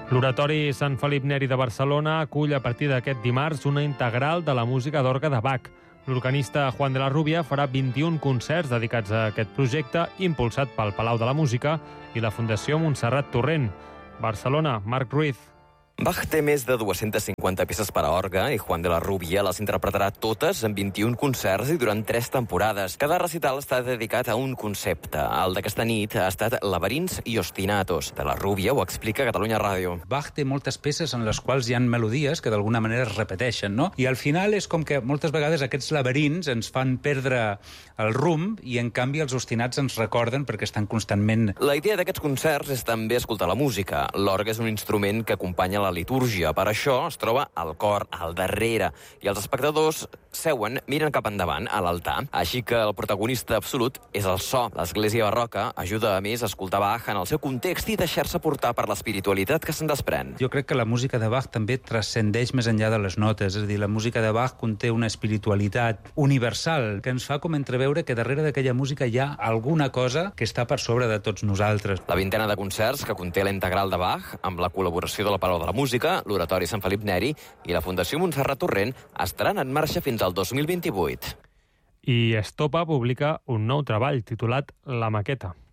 L'Oratori Sant Felip Neri de Barcelona acull a partir d'aquest dimarts una integral de la música d'orgue de Bach. L'organista Juan de la Rubia farà 21 concerts dedicats a aquest projecte, impulsat pel Palau de la Música i la Fundació Montserrat Torrent. Barcelona, Marc Ruiz. Bach té més de 250 peces per a orgue i Juan de la Rubia les interpretarà totes en 21 concerts i durant 3 temporades. Cada recital està dedicat a un concepte. El d'aquesta nit ha estat Laberints i Ostinatos. De la Rubia ho explica a Catalunya Ràdio. Bach té moltes peces en les quals hi ha melodies que d'alguna manera es repeteixen, no? I al final és com que moltes vegades aquests laberints ens fan perdre el rumb i en canvi els ostinats ens recorden perquè estan constantment... La idea d'aquests concerts és també escoltar la música. L'orgue és un instrument que acompanya la litúrgia. Per això es troba al cor, al darrere, i els espectadors seuen, miren cap endavant, a l'altar. Així que el protagonista absolut és el so. L'església barroca ajuda, a més, a escoltar Bach en el seu context i deixar-se portar per l'espiritualitat que se'n desprèn. Jo crec que la música de Bach també transcendeix més enllà de les notes. És a dir, la música de Bach conté una espiritualitat universal que ens fa com entreveure que darrere d'aquella música hi ha alguna cosa que està per sobre de tots nosaltres. La vintena de concerts que conté la integral de Bach, amb la col·laboració de la Palau de la Música, l'Oratori Sant Felip Neri i la Fundació Montserrat Torrent estaran en marxa fins al 2028. I Estopa publica un nou treball titulat La Maqueta.